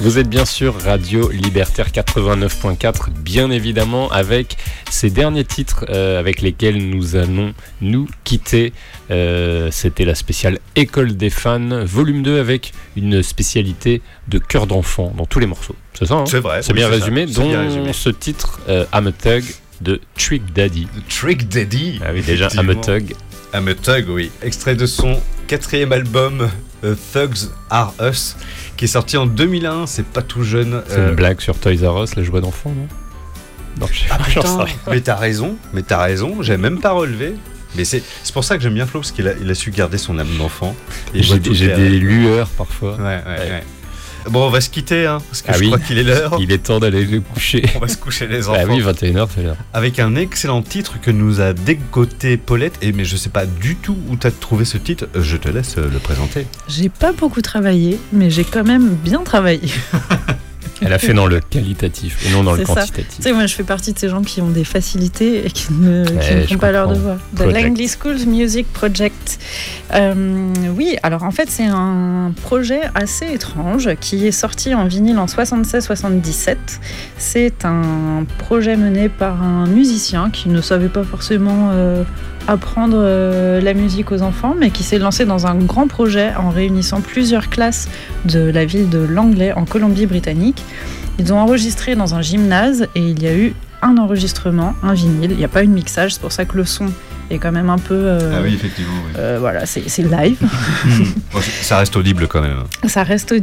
Vous êtes bien sûr Radio Libertaire 89.4, bien évidemment, avec ces derniers titres avec lesquels nous allons nous quitter. C'était la spéciale École des fans, volume 2, avec une spécialité de cœur d'enfant dans tous les morceaux. C'est ça, hein ? C'est vrai. C'est bien résumé, dont ce titre, I'm a Thug, de Trick Daddy. Trick Daddy. Ah oui, déjà, I'm a Thug. I'm a Thug, oui. Extrait de son 4e album, Thugs Are Us, qui est sorti en 2001, c'est pas tout jeune. C'est une blague sur Toys R Us, les jouets d'enfants, non ? Non, je sais pas. Putain, mais t'as raison, j'ai même pas relevé. Mais c'est pour ça que j'aime bien Flo, parce qu'il a su garder son âme d'enfant. Et j'ai des lueurs parfois. Ouais. Bon, on va se quitter, hein, parce que je crois qu'il est l'heure. Il est temps d'aller le coucher. On va se coucher les enfants. Ah oui, 21h, c'est l'heure. Avec un excellent titre que nous a dégoté Paulette. Mais je sais pas du tout où t'as trouvé ce titre. Je te laisse le présenter. J'ai pas beaucoup travaillé, mais j'ai quand même bien travaillé. Elle a fait dans le qualitatif et non dans le quantitatif. Tu sais, moi je fais partie de ces gens qui ont des facilités et qui ne font pas leur devoir. The Langley Schools Music Project. Oui, alors en fait c'est un projet assez étrange qui est sorti en vinyle en 76-77. C'est un projet mené par un musicien qui ne savait pas forcément apprendre la musique aux enfants, mais qui s'est lancé dans un grand projet en réunissant plusieurs classes de la ville de Langley en Colombie-Britannique. Ils ont enregistré dans un gymnase et il y a eu un enregistrement, un vinyle. Il n'y a pas eu de mixage, c'est pour ça que le son est quand même un peu... Ah oui, effectivement. Oui. Voilà, c'est live. Ça reste audible quand même. Ça reste